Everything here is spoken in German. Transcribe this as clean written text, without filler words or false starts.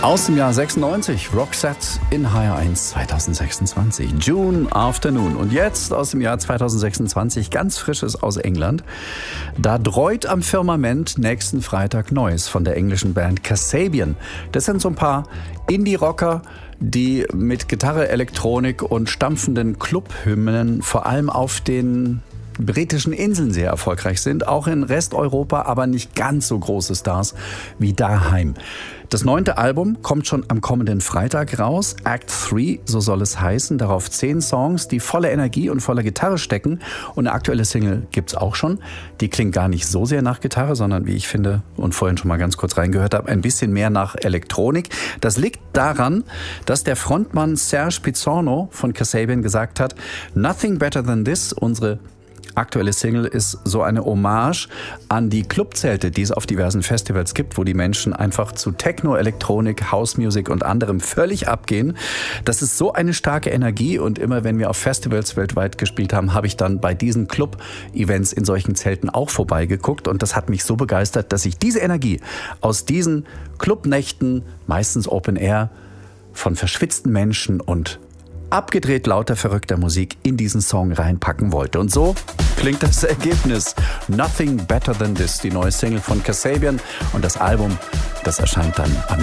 Aus dem Jahr 96, Roxette in HR1 2026, June Afternoon. Und jetzt aus dem Jahr 2026, ganz frisches aus England. Da dräut am Firmament nächsten Freitag Neues von der englischen Band Kasabian. Das sind so ein paar Indie-Rocker, die mit Gitarre, Elektronik und stampfenden Clubhymnen vor allem auf den britischen Inseln sehr erfolgreich sind, auch in Resteuropa, aber nicht ganz so große Stars wie daheim. Das 9. Album kommt schon am kommenden Freitag raus, Act 3, so soll es heißen. Darauf 10 Songs, die voller Energie und voller Gitarre stecken. Und eine aktuelle Single gibt's auch schon. Die klingt gar nicht so sehr nach Gitarre, sondern wie ich finde und vorhin schon mal ganz kurz reingehört habe, ein bisschen mehr nach Elektronik. Das liegt daran, dass der Frontmann Serge Pizzorno von Kasabian gesagt hat, Nothing Better Than This, unsere aktuelle Single ist so eine Hommage an die Clubzelte, die es auf diversen Festivals gibt, wo die Menschen einfach zu Techno, Elektronik, Housemusik und anderem völlig abgehen. Das ist so eine starke Energie und immer wenn wir auf Festivals weltweit gespielt haben, habe ich dann bei diesen Club-Events in solchen Zelten auch vorbeigeguckt und das hat mich so begeistert, dass ich diese Energie aus diesen Clubnächten, meistens Open Air, von verschwitzten Menschen und abgedreht lauter verrückter Musik in diesen Song reinpacken wollte. Und so klingt das Ergebnis. Nothing Better Than This, die neue Single von Kasabian. Und das Album, das erscheint dann am